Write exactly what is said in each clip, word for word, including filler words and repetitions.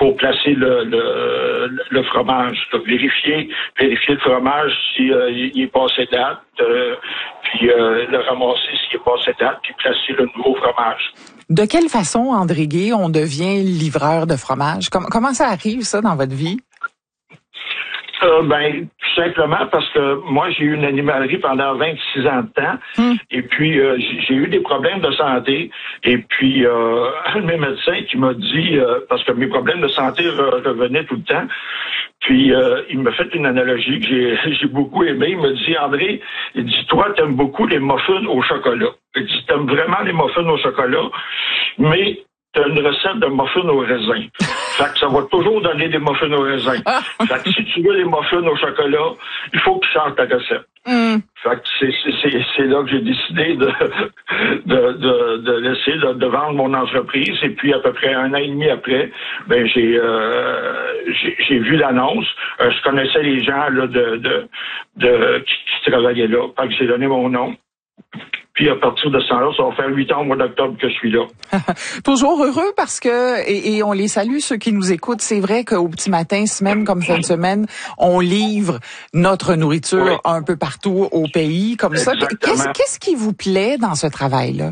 pour placer le, le, le fromage. Donc, vérifier, vérifier le fromage si euh, il est passé date, euh, puis euh, le ramasser s'il est passé date, puis placer le nouveau fromage. De quelle façon, André Gay, on devient livreur de fromage? Com- comment ça arrive, ça, dans votre vie? Euh, ben, tout simplement parce que moi, j'ai eu une animalerie pendant vingt-six ans de temps. Hum. Et puis, euh, j'ai eu des problèmes de santé. Et puis, euh, un de mes médecins qui m'a dit, euh, parce que mes problèmes de santé re- revenaient tout le temps, puis euh, il m'a fait une analogie que j'ai, j'ai beaucoup aimée. Il m'a dit, André, il dit, toi, t'aimes beaucoup les muffins au chocolat. Il dit, t'aimes vraiment les muffins au chocolat, mais t'as une recette de muffins au raisin. Fait que ça va toujours donner des muffins au raisin. Fait que si tu veux les muffins au chocolat, il faut que tu changes ta recette. Mm. Fait que c'est, c'est, c'est, c'est là que j'ai décidé de, de, de, de laisser, de, de vendre mon entreprise. Et puis, à peu près un an et demi après, ben, j'ai, euh, j'ai, j'ai vu l'annonce. Euh, je connaissais les gens, là, de, de, de, qui, qui travaillaient là. Fait que j'ai donné mon nom. Puis à partir de ce temps-là, ça va faire huit ans au mois d'octobre que je suis là. Toujours heureux parce que, et, et on les salue, ceux qui nous écoutent, c'est vrai qu'au petit matin, semaine comme fin de semaine, on livre notre nourriture oui. un peu partout au pays, comme Exactement. ça. Qu'est-ce, qu'est-ce qui vous plaît dans ce travail-là?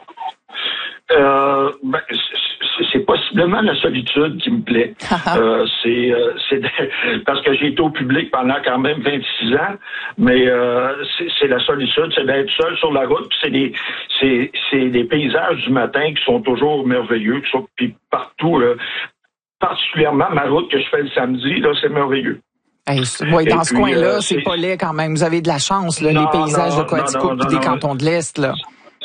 Euh, ben, c'est, c'est possiblement la solitude qui me plaît. euh, c'est, euh, c'est parce que j'ai été au public pendant quand même vingt-six ans, mais euh, c'est, c'est la solitude, c'est d'être seul sur la route. Puis c'est des, c'est, c'est des paysages du matin qui sont toujours merveilleux, qui sont puis partout. Là, particulièrement ma route que je fais le samedi, là, c'est merveilleux. Hey, ouais, dans Et ce puis, coin-là, euh, c'est, c'est pas laid quand même. Vous avez de la chance, là, non, les paysages non, de Coaticook et des non, cantons de l'Est, là.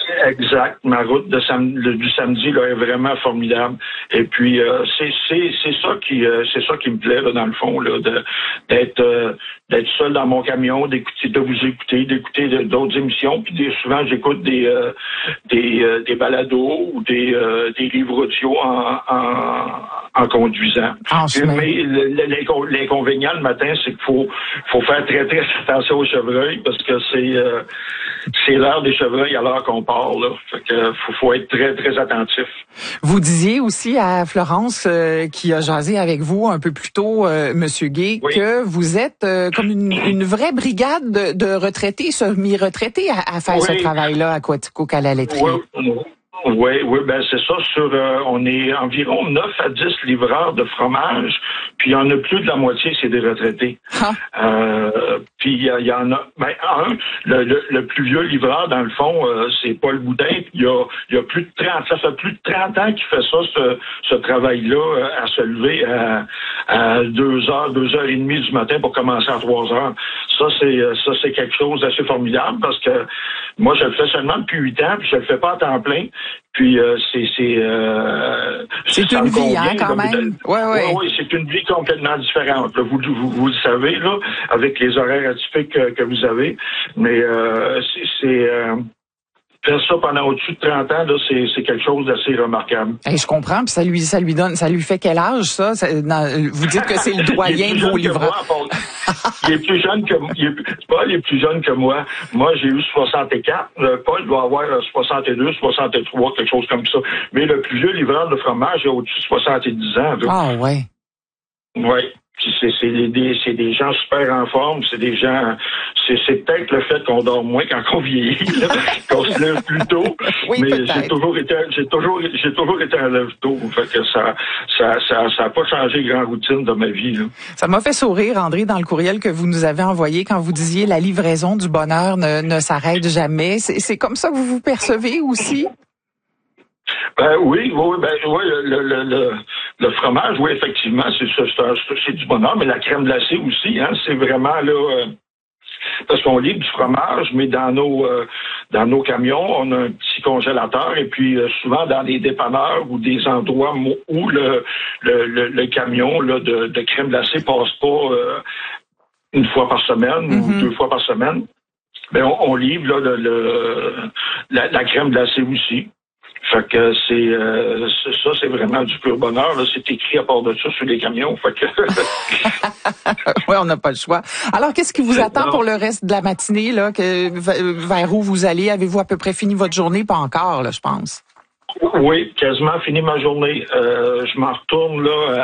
Exact. Ma route de sam- le, du samedi là est vraiment formidable. Et puis euh, c'est c'est c'est ça qui euh, c'est ça qui me plaît là, dans le fond là, de d'être euh, d'être seul dans mon camion, d'écouter de vous écouter, d'écouter de, d'autres émissions. Puis des, souvent j'écoute des euh, des euh, des balados ou des euh, des livres audio en en, en conduisant. Ah, mais l'inconvénient le matin, c'est qu'il faut faut faire très très attention aux chevreuils parce que c'est euh, c'est l'heure des chevreuils à l'heure qu'on part. Là. Fait que faut, faut être très, très attentif. Vous disiez aussi à Florence, euh, qui a jasé avec vous un peu plus tôt, euh, Monsieur Gay, oui. que vous êtes euh, comme une, une vraie brigade de, de retraités, semi-retraités à, à faire oui. ce travail-là à Coaticook à la laiterie. Oui. Oui, oui, ben c'est ça. Sur, euh, on est environ neuf à dix livreurs de fromage, puis il y en a plus de la moitié, c'est des retraités. Ah. Euh, puis il y, y en a, ben un, le, le, le plus vieux livreur dans le fond, euh, c'est Paul Boudin. Il y a, il y a plus de trente, ça fait plus de trente ans qu'il fait ça, ce, ce travail-là, à se lever à, à deux heures, deux heures et demie du matin pour commencer à trois heures. Ça c'est, ça c'est quelque chose d'assez formidable parce que moi je le fais seulement depuis huit ans, puis je le fais pas à temps plein. Puis euh, c'est c'est euh, c'est une vie hein, quand même. Oui, oui. Ouais, ouais, c'est une vie complètement différente. Là. Vous, vous vous le savez là, avec les horaires atypiques que, que vous avez. Mais euh, c'est, c'est euh, faire ça pendant au-dessus de trente ans, là, c'est, c'est quelque chose d'assez remarquable. Hey, je comprends, puis ça lui, ça lui donne, ça lui fait quel âge, ça? ça dans, vous dites que c'est le doyen de vos livreurs. Il est plus jeune que moi. Paul est plus jeune que moi. Moi, j'ai eu soixante-quatre. Paul doit avoir soixante-deux, soixante-trois, quelque chose comme ça. Mais le plus vieux livreur de fromage a au-dessus de soixante-dix ans. Là. Ah, ouais. Oui. Puis c'est, c'est, des, c'est des gens super en forme, c'est des gens, c'est, c'est peut-être le fait qu'on dort moins quand on vieillit, là, qu'on se lève plus tôt. Oui, mais peut-être. j'ai toujours été, j'ai toujours, j'ai toujours été un lève tôt. Fait que ça, ça, ça, ça a pas changé grand routine de ma vie, là. Ça m'a fait sourire, André, dans le courriel que vous nous avez envoyé quand vous disiez la livraison du bonheur ne, ne s'arrête jamais. C'est, c'est comme ça que vous vous percevez aussi? Ben oui, oui, ben oui, le, le, le, le fromage, oui, effectivement, c'est ça, c'est, c'est du bonheur, mais la crème glacée aussi, hein, c'est vraiment là, euh, parce qu'on livre du fromage, mais dans nos euh, dans nos camions, on a un petit congélateur, et puis euh, souvent dans des dépanneurs ou des endroits où le le, le, le camion là de, de crème glacée passe pas euh, une fois par semaine mm-hmm. ou deux fois par semaine, ben on, on livre là le, le la, la crème glacée aussi. Fait que c'est, euh, c'est ça, c'est vraiment du pur bonheur. Là. C'est écrit à part de ça sur les camions. Fait que oui, on n'a pas le choix. Alors, qu'est-ce qui vous attend non. pour le reste de la matinée là, que vers où vous allez? Avez-vous à peu près fini votre journée? Pas encore, là, je pense. Oui, quasiment fini ma journée. Euh, je m'en retourne là.